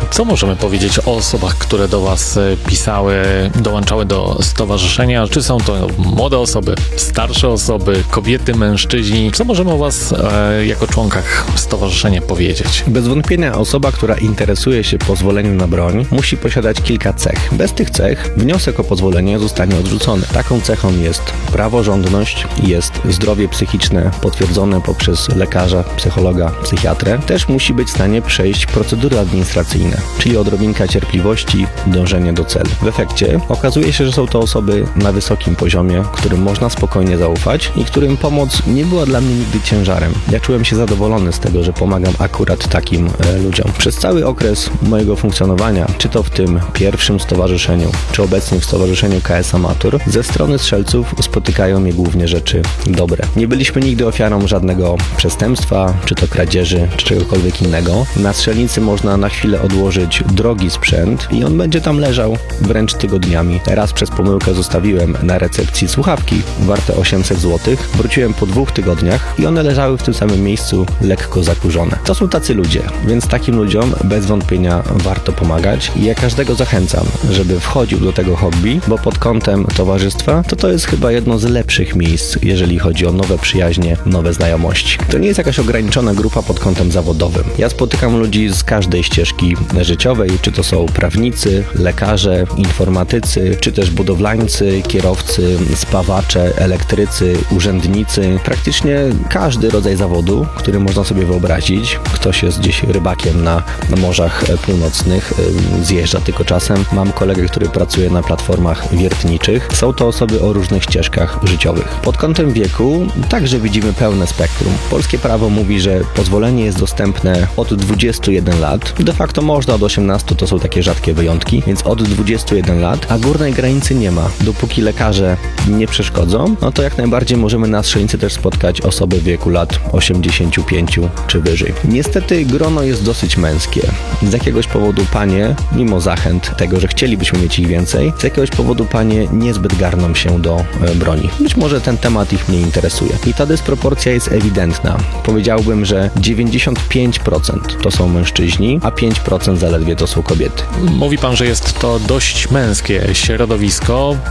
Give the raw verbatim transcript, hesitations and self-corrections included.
Co możemy powiedzieć o osobach, które do Was pisały, dołączały do stowarzyszenia? Czy są to młode osoby, starsze osoby, kobiety, mężczyźni? Co możemy o Was e, jako członkach stowarzyszenia powiedzieć? Bez wątpienia osoba, która interesuje się pozwoleniem na broń, musi posiadać kilka cech. Bez tych cech wniosek o pozwolenie zostanie odrzucony. Taką cechą jest praworządność, jest zdrowie psychiczne potwierdzone poprzez lekarza, psychologa, psychiatrę. Też musi być w stanie przejść procedury administracyjne, czyli odrobinka cierpliwości, dążenie do celu. W efekcie okazuje się, że są to osoby na wysokim poziomie, którym można spokojnie zaufać i którym pomoc nie była dla mnie nigdy ciężarem. Ja czułem się zadowolony z tego, że pomagam akurat takim e, ludziom. Przez cały okres mojego funkcjonowania, czy to w tym pierwszym stowarzyszeniu, czy obecnie w stowarzyszeniu K S Amator, ze strony strzelców spotykają mnie głównie rzeczy dobre. Nie byliśmy nigdy ofiarą żadnego przestępstwa, czy to kradzieży, czy czegokolwiek innego. Na strzelnicy można na chwilę odłożyć drogi sprzęt i on będzie tam leżał wręcz tygodniami. Raz przez pomyłkę zostawiłem na recepcji słuchawki warte osiemset złotych. Wróciłem po dwóch tygodniach i one leżały w tym samym miejscu lekko zakurzone. To są tacy ludzie, więc takim ludziom bez wątpienia warto pomagać i ja każdego zachęcam, żeby wchodził do tego hobby, bo pod kątem towarzystwa to to jest chyba jedno z lepszych miejsc, jeżeli chodzi o nowe przyjaźnie, nowe znajomości. To nie jest jakaś ograniczona grupa pod kątem zawodowym. Ja spotykam ludzi z każdej ścieżki życiowej, czy to są prawnicy, lekarze, informatycy, czy też budowlańcy, kierowcy, spawacze, elektrycy, urzędnicy. Praktycznie każdy rodzaj zawodu, który można sobie wyobrazić. Ktoś jest gdzieś rybakiem na, na morzach północnych, zjeżdża tylko czasem. Mam kolegę, który pracuje na platformach wiertniczych. Są to osoby o różnych ścieżkach życiowych. Pod kątem wieku także widzimy pełne spektrum. Polskie prawo mówi, że pozwolenie jest dostępne od dwudziestu jeden lat. De facto można od osiemnastu, to są takie rzadkie wyjątki, więc od dwudziestu jeden lat, a górnej granicy nie ma. Dopóki lekarze nie przeszkodzą, no to jak najbardziej możemy na strzelnicy też spotkać osoby w wieku lat osiemdziesięciu pięciu czy wyżej. Niestety grono jest dosyć męskie. Z jakiegoś powodu panie, mimo zachęt tego, że chcielibyśmy mieć ich więcej, z jakiegoś powodu panie niezbyt garną się do e, broni. Być może ten temat ich nie interesuje. I ta dysproporcja jest ewidentna. Powiedziałbym, że dziewięćdziesiąt pięć procent to są mężczyźni, a pięć procent zaledwie to są kobiety. Mówi Pan, że jest to dość męskie środowisko.